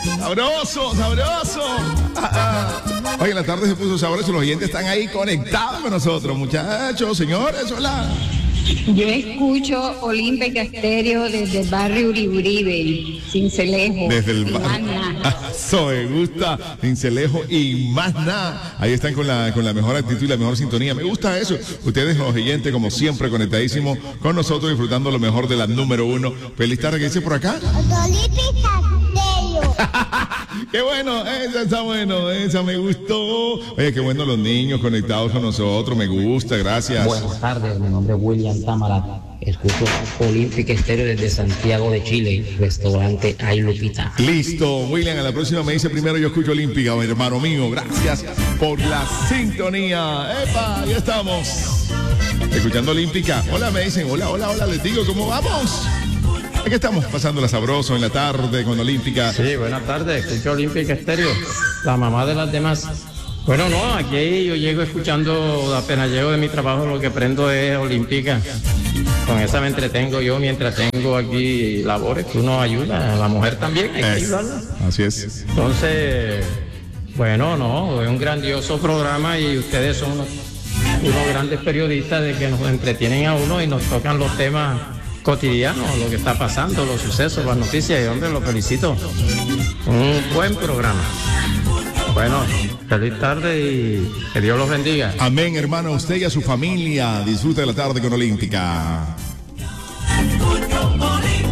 Sabroso, sabroso. Oye, la tarde se puso sabroso. Los oyentes están ahí conectados con nosotros, muchachos, señores, hola. Yo escucho Olímpica Estéreo desde el barrio Uribe, Sincelejo. Desde el más barrio. nada. Eso me gusta, Sincelejo y más nada. Ahí están con la mejor actitud y la mejor sintonía. Me gusta eso. Ustedes, los oyentes, como siempre, conectadísimos con nosotros, disfrutando lo mejor de la número uno. Feliz tarde, ¿qué dice por acá? Olímpica Estéreo. Qué bueno, esa está bueno, esa me gustó. Oye, qué bueno los niños conectados con nosotros, me gusta, gracias. Buenas tardes, mi nombre es William Támara. Escucho Olímpica Estéreo desde Santiago de Chile, restaurante Ay Lupita. Listo, William, a la próxima me dice primero yo escucho Olímpica, hermano mío, gracias por la sintonía. ¡Epa! Ya estamos. Escuchando Olímpica. Hola, me dicen, hola, les digo, ¿cómo vamos? Aquí estamos pasando la sabroso en la tarde con Olímpica. Sí, buenas tardes, escucho Olímpica Estéreo, la mamá de las demás. Bueno, no, aquí yo llego escuchando, apenas llego de mi trabajo, lo que aprendo es Olímpica. Con esa me entretengo yo mientras tengo aquí labores que uno ayuda, a la mujer también, hay que ayudarla. Así es. Entonces, bueno, no, es un grandioso programa y ustedes son unos grandes periodistas de que nos entretienen a uno y nos tocan los temas cotidianos, lo que está pasando, los sucesos, las noticias, y hombre, los felicito. Un buen programa. Bueno, feliz tarde y que Dios los bendiga. Amén, hermano, a usted y a su familia. Disfrute de la tarde con Olímpica.